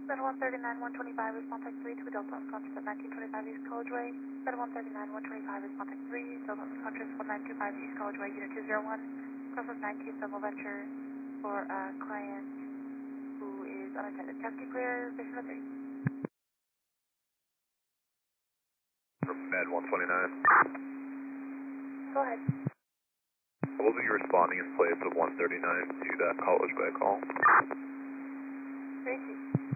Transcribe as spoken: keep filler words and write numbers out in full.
Center one thirty-nine, one twenty-five, response type three to Delta unconscious at nineteen twenty-five East College Way. Center one thirty-nine, one twenty-five, response type three, Delta unconscious one nine two five East College Way, Unit two zero one. Crossing nineteen Civil Venture for a client who is unattended. Taxi clear, station number three. From Med one twenty-nine. Go ahead. I will be responding in place of one thirty-nine to that College Way call. Tracy.